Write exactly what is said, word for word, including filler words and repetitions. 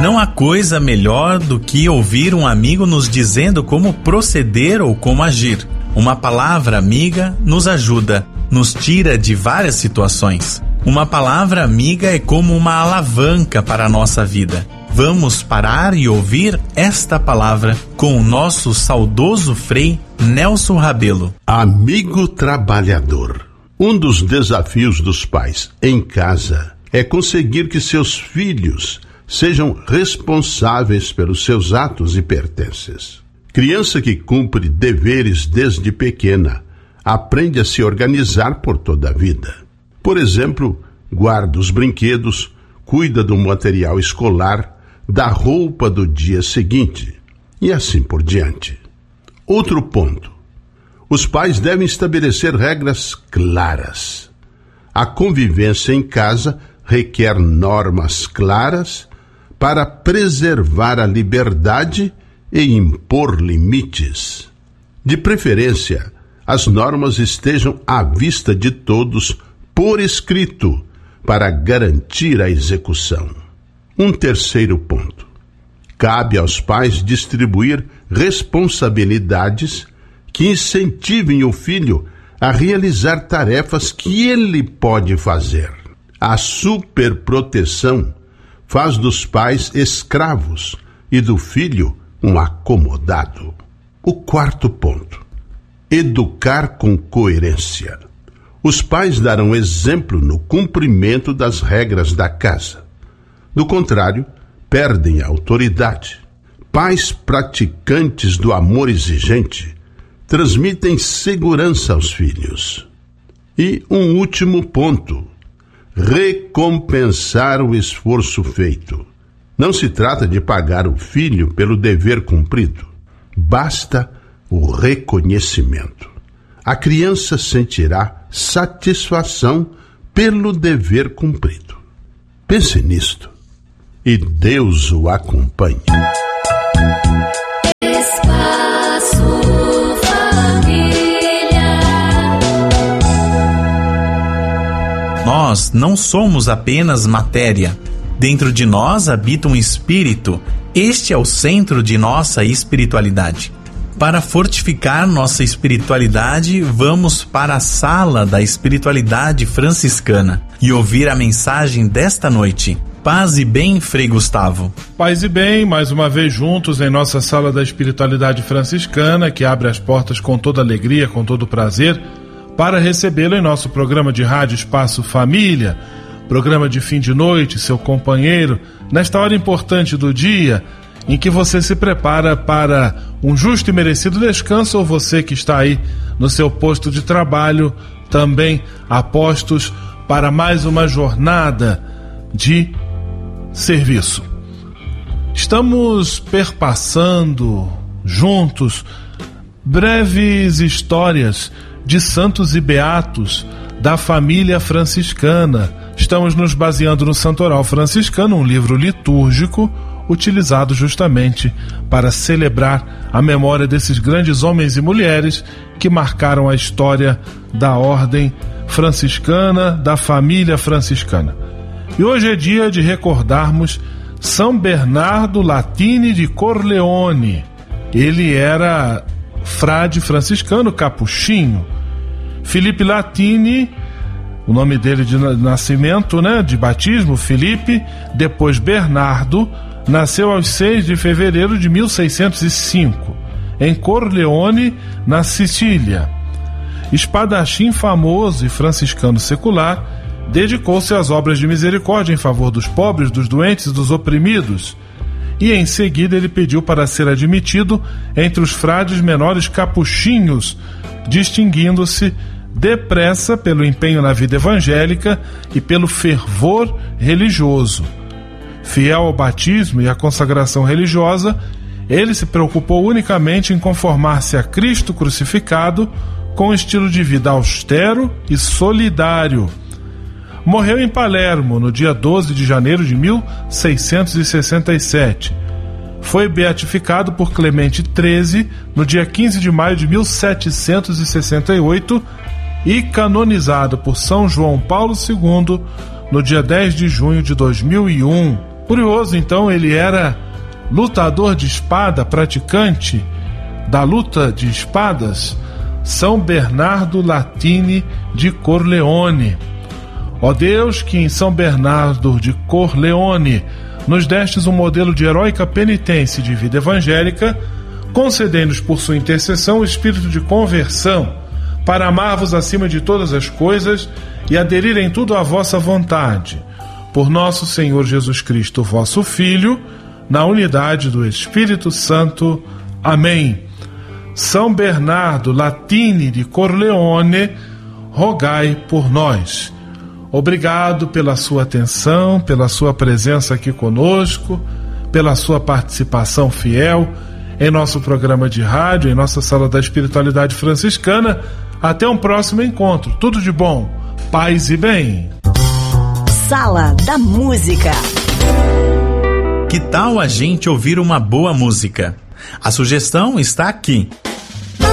Não há coisa melhor do que ouvir um amigo nos dizendo como proceder ou como agir. Uma palavra amiga nos ajuda, nos tira de várias situações. Uma palavra amiga é como uma alavanca para a nossa vida. Vamos parar e ouvir esta palavra com o nosso saudoso Frei Nelson Rabelo. Amigo trabalhador. Um dos desafios dos pais em casa é conseguir que seus filhos sejam responsáveis pelos seus atos e pertences. Criança que cumpre deveres desde pequena aprende a se organizar por toda a vida. Por exemplo, guarda os brinquedos, cuida do material escolar, da roupa do dia seguinte e assim por diante. Outro ponto. Os pais devem estabelecer regras claras. A convivência em casa requer normas claras para preservar a liberdade e impor limites. De preferência, as normas estejam à vista de todos por escrito para garantir a execução. Um terceiro ponto. Cabe aos pais distribuir responsabilidades que incentivem o filho a realizar tarefas que ele pode fazer. A superproteção faz dos pais escravos e do filho um acomodado. O quarto ponto. Educar com coerência. Os pais darão exemplo no cumprimento das regras da casa. Do contrário, perdem a autoridade. Pais praticantes do amor exigente transmitem segurança aos filhos. E um último ponto. Recompensar o esforço feito. Não se trata de pagar o filho pelo dever cumprido. Basta o reconhecimento. A criança sentirá satisfação pelo dever cumprido. Pense nisto e Deus o acompanhe. Nós não somos apenas matéria. Dentro de nós habita um espírito. Este é o centro de nossa espiritualidade. Para fortificar nossa espiritualidade, vamos para a sala da espiritualidade franciscana e ouvir a mensagem desta noite. Paz e bem, Frei Gustavo. Paz e bem, mais uma vez juntos em nossa sala da espiritualidade franciscana, que abre as portas com toda alegria, com todo prazer, para recebê-lo em nosso programa de rádio Espaço Família, programa de fim de noite, seu companheiro, nesta hora importante do dia, em que você se prepara para um justo e merecido descanso, ou você que está aí no seu posto de trabalho, também a postos para mais uma jornada de serviço. Estamos perpassando juntos breves histórias de santos e beatos da família franciscana. Estamos nos baseando no Santoral Franciscano, um livro litúrgico utilizado justamente para celebrar a memória desses grandes homens e mulheres que marcaram a história da ordem franciscana, da família franciscana. E hoje é dia de recordarmos São Bernardo Latini de Corleone. Ele era frade franciscano capuchinho. Felipe Latini, o nome dele de nascimento, né, de batismo, Felipe, depois Bernardo, nasceu aos seis de fevereiro de mil seiscentos e cinco, em Corleone, na Sicília. Espadachim famoso e franciscano secular, dedicou-se às obras de misericórdia em favor dos pobres, dos doentes e dos oprimidos, e em seguida ele pediu para ser admitido entre os frades menores capuchinhos, distinguindo-se depressa pelo empenho na vida evangélica e pelo fervor religioso. Fiel ao batismo e à consagração religiosa, ele se preocupou unicamente em conformar-se a Cristo crucificado com um estilo de vida austero e solidário. Morreu em Palermo no dia doze de janeiro de mil seiscentos e sessenta e sete. Foi beatificado por Clemente treze no dia quinze de maio de mil setecentos e sessenta e oito e canonizado por São João Paulo segundo no dia dez de junho de dois mil e um. Curioso, então, ele era lutador de espada, praticante da luta de espadas, São Bernardo Latini de Corleone. Ó Deus, que em São Bernardo de Corleone nos destes um modelo de heróica penitência e de vida evangélica, concedei-nos por sua intercessão o espírito de conversão, para amar-vos acima de todas as coisas e aderir em tudo à vossa vontade. Por nosso Senhor Jesus Cristo, vosso Filho, na unidade do Espírito Santo. Amém. São Bernardo Latini de Corleone, rogai por nós. Obrigado pela sua atenção, pela sua presença aqui conosco, pela sua participação fiel em nosso programa de rádio, em nossa Sala da Espiritualidade Franciscana. Até um próximo encontro. Tudo de bom, paz e bem. Sala da Música. Que tal a gente ouvir uma boa música? A sugestão está aqui.